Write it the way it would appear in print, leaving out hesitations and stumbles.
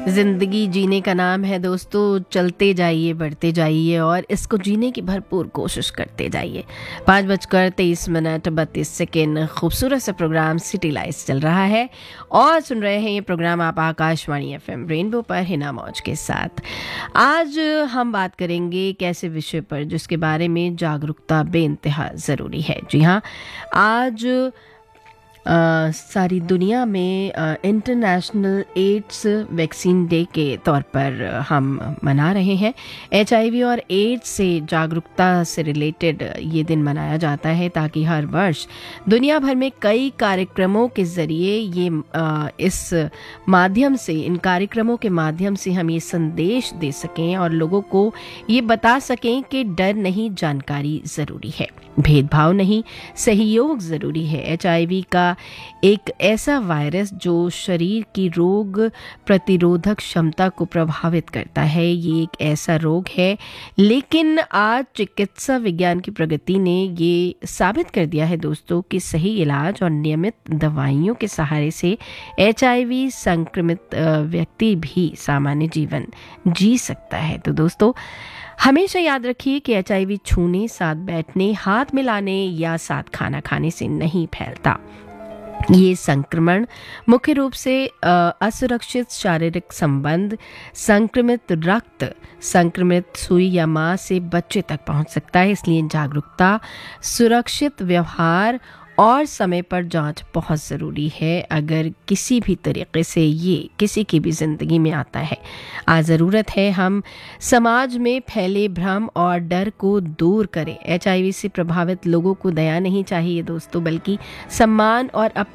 जिंदगी जीने का नाम है दोस्तों, चलते जाइए, बढ़ते जाइए और इसको जीने की भरपूर कोशिश करते जाइए। 5:23:32 खूबसूरत सा प्रोग्राम सिटी लाइट्स चल रहा है और सुन रहे हैं ये प्रोग्राम आप आकाशवाणी FM रेनबो पर हिना मौज के साथ। आज हम बात करेंगे एक ऐसे विषय पर जिसके बारे में जागरूकता बेइंतहा ज़रूरी है। जी हाँ, आज सारी दुनिया में इंटरनेशनल एड्स वैक्सीन डे के तौर पर हम मना रहे हैं। HIV और एड्स से जागरूकता से रिलेटेड ये दिन मनाया जाता है ताकि हर वर्ष दुनिया भर में कई कार्यक्रमों के ज़रिए इन कार्यक्रमों के माध्यम से हम ये संदेश दे सकें और लोगों को ये बता सकें कि डर नहीं, जानकारी ज़रूरी है, भेदभाव नहीं, सहयोग ज़रूरी है। HIV का एक ऐसा वायरस जो शरीर की रोग प्रतिरोधक क्षमता को प्रभावित करता है। ये एक ऐसा रोग है, लेकिन आज चिकित्सा विज्ञान की प्रगति ने ये साबित कर दिया है दोस्तों कि सही इलाज और नियमित दवाइयों के सहारे से HIV संक्रमित व्यक्ति भी सामान्य जीवन जी सकता है। तो दोस्तों, हमेशा याद रखिए कि HIV छूने, साथ बैठने, हाथ मिलाने या साथ खाना खाने से नहीं फैलता। ये संक्रमण मुख्य रूप से असुरक्षित शारीरिक संबंध, संक्रमित रक्त, संक्रमित सुई या मां से बच्चे तक पहुंच सकता है। इसलिए जागरूकता, सुरक्षित व्यवहार और समय पर जांच बहुत ज़रूरी है। अगर किसी भी तरीके से ये किसी की भी ज़िंदगी में आता है, आज ज़रूरत है हम समाज में फैले भ्रम और डर को दूर करें। HIV से प्रभावित लोगों को दया नहीं चाहिए दोस्तों, बल्कि सम्मान और